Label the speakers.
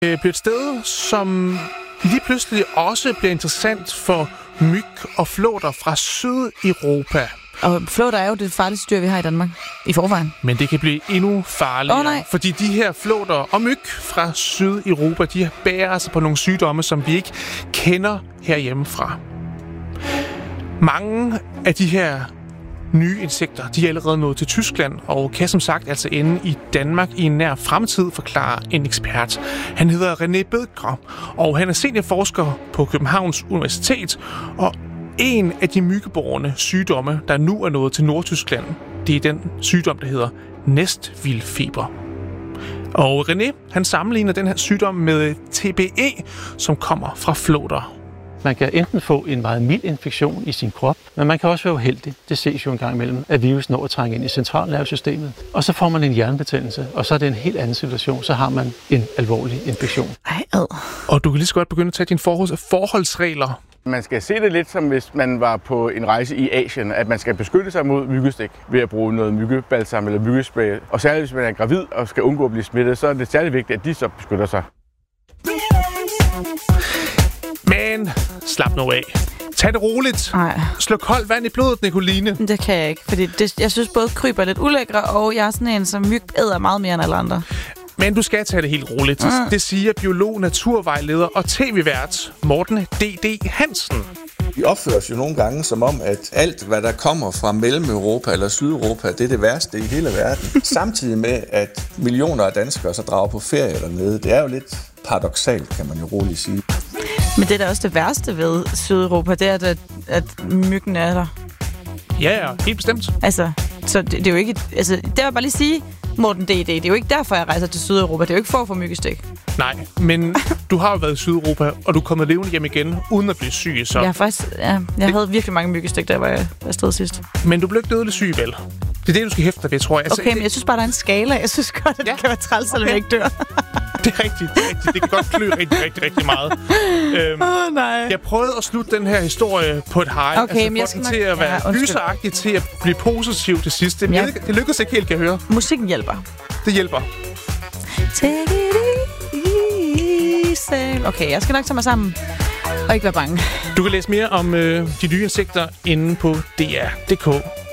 Speaker 1: bliver et sted, som lige pludselig også bliver interessant for myg og flåter fra Sydeuropa.
Speaker 2: Og flåter er jo det farligste dyr, vi har i Danmark i forvejen.
Speaker 1: Men det kan blive endnu farligere, fordi de her flåter og myg fra Sydeuropa, de bærer sig på nogle sygdomme, som vi ikke kender herhjemmefra. Mange af de her nye insekter, de er allerede nået til Tyskland og kan som sagt altså ende i Danmark i en nær fremtid, forklarer en ekspert. Han hedder René Bødker, og han er seniorforsker på Københavns Universitet, og en af de myggeborrende sygdomme, der nu er nået til Nordtyskland, det er den sygdom, der hedder næstvildfeber. Og René, han sammenligner den her sygdom med TBE, som kommer fra flåter.
Speaker 3: Man kan enten få en meget mild infektion i sin krop, men man kan også være uheldig. Det ses jo en gang imellem, at virus når at trænge ind i centralnervesystemet. Og så får man en hjernebetændelse, og så er det en helt anden situation. Så har man en alvorlig infektion.
Speaker 1: Og du kan lige så godt begynde at tage dine forholdsregler.
Speaker 4: Man skal se det lidt som hvis man var på en rejse i Asien, at man skal beskytte sig mod myggestik ved at bruge noget myggebalsam eller myggespray. Og særligt hvis man er gravid og skal undgå at blive smittet, så er det særlig vigtigt, at de så beskytter sig.
Speaker 1: Men slap nu af. Tag det roligt. Slå koldt vand i blodet, Nicoline.
Speaker 2: Det kan jeg ikke, fordi jeg synes både kryber lidt ulækre, og jeg er sådan en, som myg æder meget mere end alle andre.
Speaker 1: Men du skal tage det helt roligt. Det siger biolog, naturvejleder og tv-vært Morten D.D. Hansen.
Speaker 5: Vi opfører os jo nogle gange som om, at alt, hvad der kommer fra Mellem-Europa eller Sydeuropa, det er det værste i hele verden. Samtidig med, at millioner af danskere så drager på ferie dernede. Det er jo lidt paradoksalt, kan man jo roligt sige.
Speaker 2: Men det er da også det værste ved Sydeuropa, det er, at myggen er der.
Speaker 1: Ja, helt bestemt.
Speaker 2: Altså, så det er jo ikke... Altså, det vil jeg bare lige sige, Morten D.D. Det er jo ikke derfor, jeg rejser til Sydeuropa. Det er jo ikke for at få myggestik.
Speaker 1: Nej, men du har jo været i Sydeuropa, og du er kommet levende hjem igen, uden at blive syg, så...
Speaker 2: Jeg havde virkelig mange myggestik, da jeg var afsted sidst.
Speaker 1: Men du blev ikke dødelig syg, vel? Det er det, du skal hæfte dig ved, tror jeg. Altså,
Speaker 2: okay, men jeg synes bare, der er en skala. Jeg synes godt, at det kan være træls, selvom jeg ikke dør.
Speaker 1: Det er rigtigt. Det kan godt klø rigtig meget.
Speaker 2: Nej.
Speaker 1: Jeg prøvede at slutte den her historie på et high.
Speaker 2: Okay, men jeg
Speaker 1: skal til at være gyseragtig, til at blive positiv til sidst. Det lykkedes ikke helt, kan jeg høre.
Speaker 2: Musikken hjælper.
Speaker 1: Det hjælper.
Speaker 2: Take it easy. Okay, jeg skal nok tage mig sammen. Og ikke være bange.
Speaker 1: Du kan læse mere om de nye insekter inde på dr.dk.